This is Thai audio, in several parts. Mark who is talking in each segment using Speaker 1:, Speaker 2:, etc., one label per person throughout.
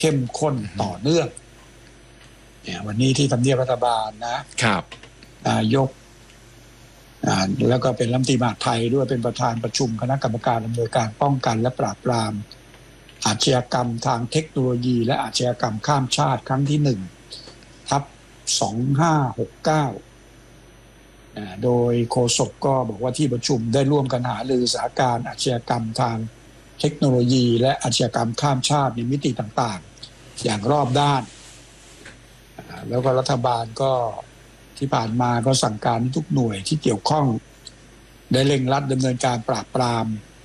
Speaker 1: เข้มข้นต่อเนื่องเนี่ยวันนี้ที่ทำเนียบรัฐบาลนะครับนายกแล้วก็เป็นรัฐมนตรีมหาดไทยด้วยเป็นประธานประชุมคณะกรรมการอำนวยการป้องกันและปราบปรามอาชญากรรมทางเทคโนโลยีและอาชญากรรมข้ามชาติครั้งที่1/2569โดยโฆษกก็บอกว่าที่ประชุมได้ร่วมกันหารือสถานการณ์อาชญากรรมทางเทคโนโลยีและอาชญากรรมข้ามชาติในมิติต่างๆอย่างรอบด้านแล้วก็รัฐบาลก็ที่ผ่านมาก็สั่งการให้ทุกหน่วยที่เกี่ยวข้องได้เร่งรัดดำเนินการปราบปราม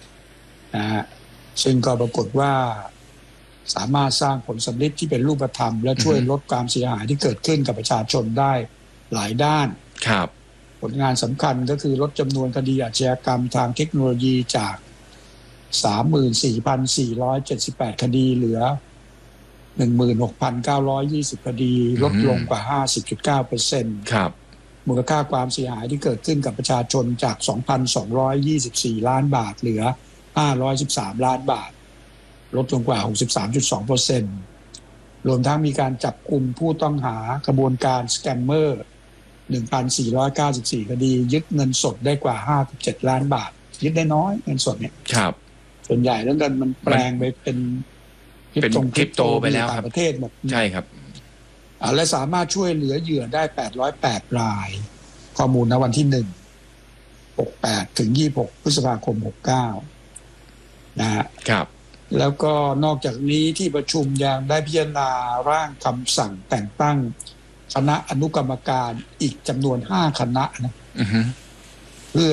Speaker 1: ซึ่งก็ปรากฏว่าสามารถสร้างผลสำลิดที่เป็นรูปธรรมและช่วยลดความเสียหายที่เกิดขึ้นกับประชาชนได้หลายด้าน
Speaker 2: ครับ
Speaker 1: ผลงานสำคัญก็คือลดจำนวนคดีอาชญากรรมทางเทคโนโลยีจาก 34,478 คดีเหลือ 16,920 คดีลดลงกว่า 50.9%
Speaker 2: ครับ
Speaker 1: มูลค่าความเสียหายที่เกิดขึ้นกับประชาชนจาก 2,224 ล้านบาทเหลือ513ล้านบาทลดลงกว่า 63.2% รวมทั้งมีการจับกุมผู้ต้องหากระบวนการสแกมเมอร์ 1,494 คดียึดเงินสดได้กว่า57ล้านบาทยึดได้น้อยเงินสดเนี่ย
Speaker 2: ครับ
Speaker 1: ส่วนใหญ่แล้วกันมันแปลงไปเป็น
Speaker 2: คริปโตไปแล้วครับ
Speaker 1: ประเทศหมด
Speaker 2: ใช่ครับ
Speaker 1: และสามารถช่วยเหลือเหยื่อได้808รายข้อมูลณวันที่1/68 ถึง 26 พฤษภาคม 69
Speaker 2: ครับ
Speaker 1: แล้วก็นอกจากนี้ที่ประชุมยังได้พิจารณาร่างคำสั่งแต่งตั้งคณะอนุกรรมการอีกจำนวน5คณะนะเพื่อ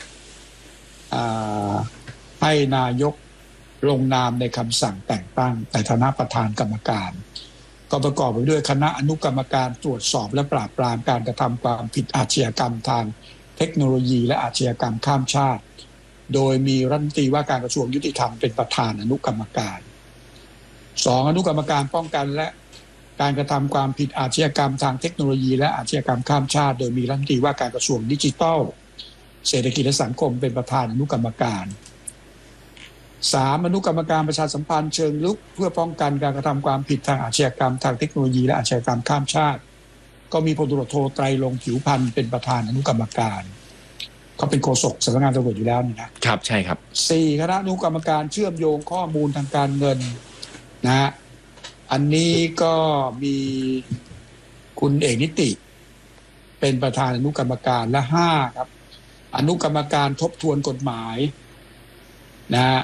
Speaker 1: ให้นายกลงนามในคำสั่งแต่งตั้งในฐานะประธานกรรมการก็ประกอบไปด้วยคณะอนุกรรมการตรวจสอบและปราบปรามการกระทำความผิดอาชญากรรมทางเทคโนโลยีและอาชญากรรมข้ามชาติโดยมีรัฐมนตรีว่าการกระทรวงยุติธรรมเป็นประธานอนุกรรมการ2อนุกรรมการป้องกันและการกระทำความผิดอาชญากรรมทางเทคโนโลยีและอาชญากรรมข้ามชาติโดยมีรัฐมนตรีว่าการกระทรวงดิจิทัลเศรษฐกิจและสังคมเป็นประธานอนุกรรมการ3อนุกรรมการประชาสัมพันธ์เชิงลึกเพื่อป้องกันการกระทำความผิดทางอาชญากรรมทางเทคโนโลยีและอาชญากรรมข้ามชาติก็มีพลตำรวจโทไตรรงค์ผิวพรรณเป็นประธานอนุกรรมการเขาเป็นโฆษกสำนักงานตำรวจอยู่แล้วนี่นะครับ
Speaker 2: ใช่ครับ
Speaker 1: 4คณะอนุกรรมการเชื่อมโยงข้อมูลทางการเงินนะอันนี้ก็มีคุณเอกนิติเป็นประธานอนุกรรมการและ5ครับอนุกรรมการทบทวนกฎหมายนะ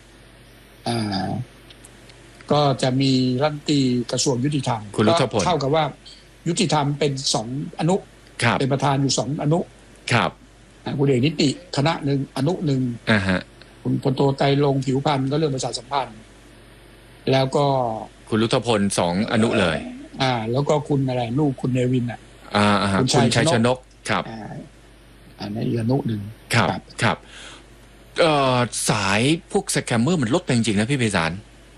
Speaker 1: ก็จะมีรัฐมนตรีกระทรวงยุติธรรม
Speaker 2: คุณรุทพล
Speaker 1: เท่ากับว่ายุติธรรมเป็น2อนุเป็นประธานอยู่2อนุ
Speaker 2: ครับ
Speaker 1: คุณเอกนิติคณะหนึ่งอนุหนึ่งคุณพลโทไตรรงค์ผิวพรรณก็เรื่องประชาสัมพันธ์แล้วก็
Speaker 2: คุณรุทพล2อนุเลย
Speaker 1: แล้วก็คุณอะไรลูกคุณเนวิน
Speaker 2: คุณชัยชนกครับ
Speaker 1: อันนี้อีกอนุหนึ่ง
Speaker 2: ครับสายพวกสแกมเมอร์มันลดไปจริงๆนะพี่ไพศาล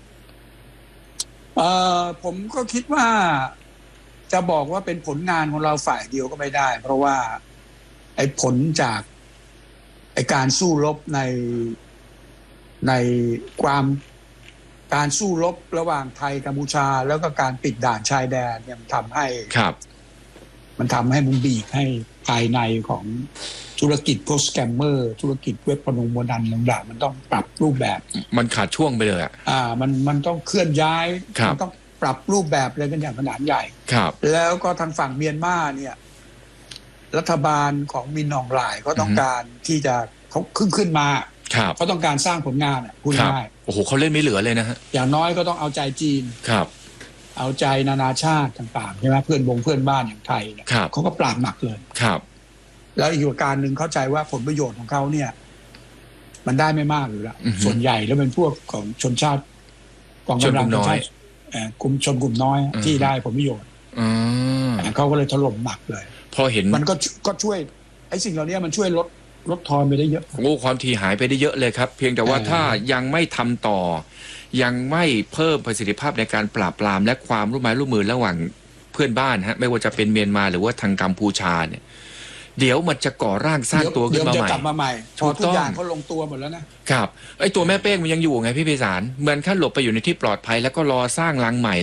Speaker 1: ผมก็คิดว่าจะบอกว่าเป็นผลงานของเราฝ่ายเดียวก็ไม่ได้เพราะว่าไอ้ผลจากไอ้การสู้รบในความการสู้รบระหว่างไทยกัมพูชาแล้วก็การปิดด่านชายแดนเนี่ยมันทำให้มันบีบให้ภายในของธุรกิจพวกสแกมเมอร์ธุรกิจเว็บพนันบนันต่างๆมันต้องปรับรูปแบบ
Speaker 2: มันขาดช่วงไปเลย
Speaker 1: มันต้องเคลื่อนย้ายมันต้องปรับรูปแบบอะไรกันอย่างขนาดใหญ่แล้วก็ทางฝั่งเมียนมาเนี่ยรัฐบาลของมินอองหลายก็ต้องการที่จะเขาขึ้นมาเขาต้องการสร้างผลงานพูดง่าย
Speaker 2: โอ้โหเขาเล่นไม่เหลือเลยนะฮะ
Speaker 1: อย่างน้อยก็ต้องเอาใจจีนเอาใจนานาชาติต่างๆใช่ไหมเพื่อนบ้านอย่างไทยเนี่ยเขาก็ปราบหนักเลยแล้วอีกประการหนึ่งเข้าใจว่าผลประโยชน์ของเขาเนี่ยมันได้ไม่มากอยู่แล้วส่วนใหญ่แล้วเป็นพวกของชนชาติกองกำลังชนชาติกลุ่มชนกลุ่มน้อยที่ได้ผลประโยชน์เขาก็เลยถล่มหนักเลย
Speaker 2: พอเห็น
Speaker 1: มันก็ช่วยไอ้สิ่งเหล่านี้มันช่วยลดทอนไปได้เยอะ
Speaker 2: ความถี่หายไปได้เยอะเลยครับเพียงแต่ว่าถ้ายังไม่ทำต่อยังไม่เพิ่มประสิทธิภาพในการปราบปรามและความร่วมมือระหว่างเพื่อนบ้านฮะไม่ว่าจะเป็นเมียนมาหรือว่าทางกัมพูชาเนี่ยเดี๋ยวมันจะก่อร่างสร้างตัวขึ้นมา
Speaker 1: เดี๋ยว
Speaker 2: ใหม่
Speaker 1: จะกลับมาใหม่พ
Speaker 2: ถู
Speaker 1: อก ทุ
Speaker 2: ต้
Speaker 1: ก
Speaker 2: อง
Speaker 1: อย่างเขาลงตัวหมดแล้วนะครับ
Speaker 2: ไอ้ตัวแม่เป้งมันยังอยู่ไงพี่ไพศาลเหมือนขั้นหลบไปอยู่ในที่ปลอดภัยแล้วก็รอสร้างรังใหม่